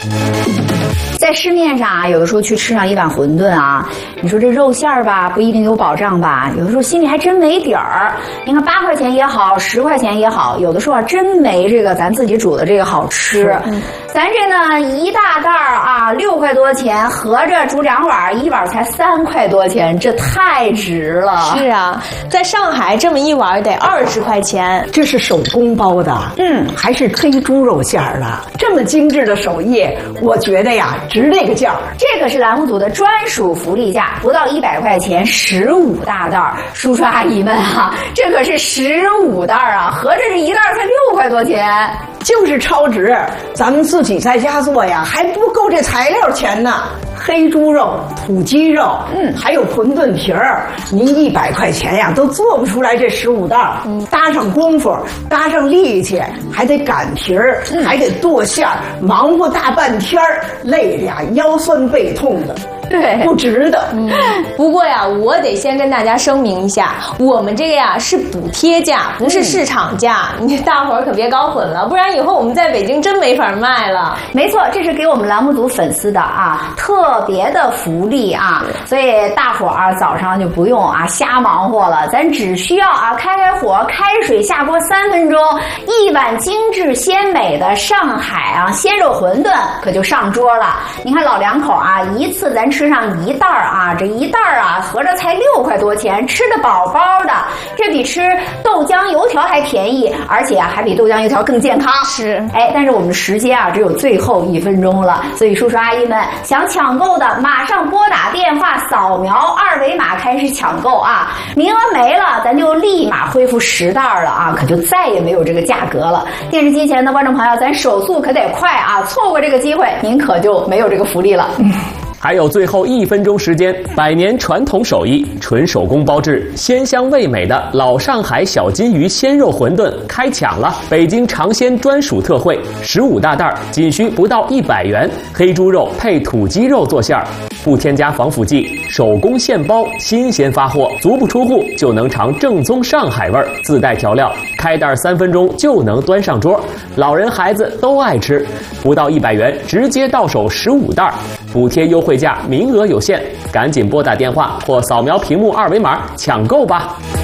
在市面上啊，有的时候去吃上一碗馄饨啊，你说这肉馅儿吧，不一定有保障吧？有的时候心里还真没底儿。你看8块钱也好，10块钱也好，有的时候啊真没这个咱自己煮的这个好吃。咱这呢一大袋儿啊6块多钱，合着煮2碗，一碗才3块多钱，这太值了。 是啊，在上海这么一碗得20块钱。 这是手工包的，还是黑猪肉馅儿的，这么精致的手艺，我觉得呀值这个价。 这个是栏目组的专属福利价，不到100块钱，15大袋儿。叔叔阿姨们啊，这可是15袋儿啊，合着这一袋才6块多钱， 就是超值。咱们自己在家做呀，还不够这材料钱呢。黑猪肉、土鸡肉，还有馄饨皮儿，您100块钱呀都做不出来这15袋儿。搭上功夫，搭上力气，还得擀皮儿，还得剁馅儿，忙活大半天儿，累的呀腰酸背痛的。 对， 不值得。 不过呀，我得先跟大家声明一下，我们这个呀是补贴价，不是市场价，你大伙儿可别搞混了，不然以后我们在北京真没法卖了。 没错，这是给我们栏目组粉丝的啊特别的福利啊，所以大伙儿早上就不用啊瞎忙活了，咱只需要啊开火，开水下锅3分钟，一碗精致鲜美的上海啊鲜肉馄饨可就上桌了。你看老2口啊，一次咱吃上1袋儿啊，这1袋儿啊合着才6块多钱，吃得饱饱的，这比吃豆浆油条还便宜，而且啊还比豆浆油条更健康。 是， 但是我们的时间啊只有最后1分钟了，所以叔叔阿姨们想抢购的，马上拨打电话扫描2维码开始抢购啊，名额没了咱就立马恢复10袋儿了啊，可就再也没有这个价格了。电视机前的观众朋友，咱手速可得快啊，错过这个机会您可就没有这个福利了。 还有最后1分钟时间，100年传统手艺，纯手工包制，鲜香味美的老上海小金鱼鲜肉馄饨开抢了！北京尝鲜专属特惠，15大袋，仅需不到100元，黑猪肉配土鸡肉做馅儿，不添加防腐剂，手工现包，新鲜发货，足不出户就能尝正宗上海味儿，自带调料，开袋3分钟就能端上桌，老人孩子都爱吃，不到100元直接到手15袋，补贴优惠价名额有限，赶紧拨打电话或扫描屏幕2维码抢购吧。